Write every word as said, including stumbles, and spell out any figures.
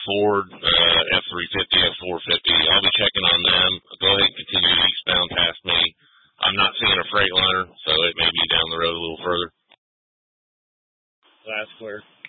Ford, uh, F three fifty, F four fifty. I'll be checking on them. Go ahead and continue eastbound past me. I'm not seeing a Freightliner, so it may be down the road a little further. That's clear.